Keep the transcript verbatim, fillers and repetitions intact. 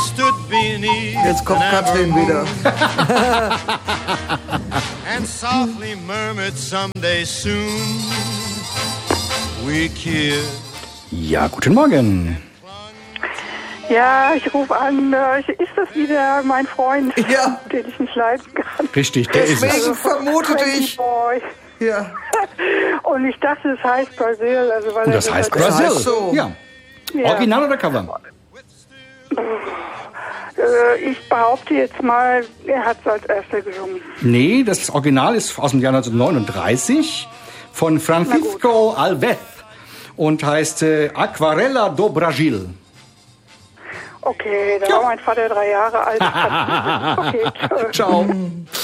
stood beneath Jetzt kommt Katrin wieder. and softly murmured someday soon we kissed. Ja, guten Morgen. Ja, ich rufe an. Äh, ist das wieder mein Freund, Ja. den ich nicht leiden kann? Richtig, der ist es. Deswegen vermutete Crazy ich. Boy. Ja. Und ich dachte, es heißt Brasil. Also weil Und er das heißt gesagt hat, Brasil. heißt so. Ja. Ja. Original oder Cover? Äh, ich behaupte jetzt mal, er hat es als erster gesungen. Nee, das Original ist aus dem Jahr neunzehnhundertneununddreißig von Francisco Alves und heißt äh, Aquarela do Brasil. Okay, da war mein Vater drei Jahre alt. Okay, tschö. Ciao.